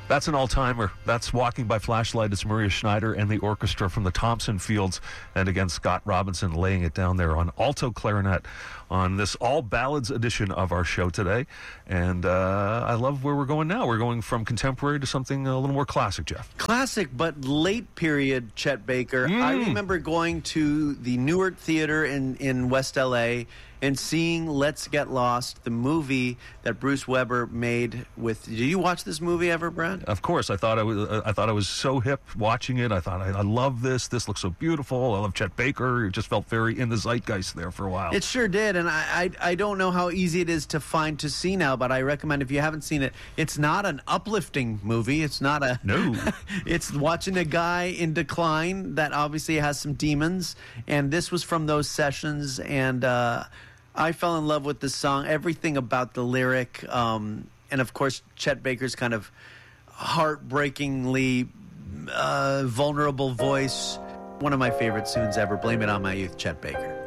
That's an all-timer. That's Walking by Flashlight. It's Maria Schneider and the orchestra from the Thompson Fields. And again, Scott Robinson laying it down there on alto clarinet on this all ballads edition of our show today. And I love where we're going now. We're going from contemporary to something a little more classic, Jeff. Classic, but late period Chet Baker. I remember going to the Newark Theater in West L.A. and seeing Let's Get Lost, the movie that Bruce Weber made with... Did you watch this movie ever, Brad? Of course. I thought I was so hip watching it. I thought, I love this. This looks so beautiful. I love Chet Baker. It just felt very in the zeitgeist there for a while. It sure did, and I don't know how easy it is to see now, but I recommend if you haven't seen it, it's not an uplifting movie. It's not a... No. It's watching a guy in decline that obviously has some demons, and this was from those sessions, and I fell in love with this song, everything about the lyric, and of course Chet Baker's kind of heartbreakingly vulnerable voice. One of my favorite tunes ever. Blame It on My Youth, Chet Baker.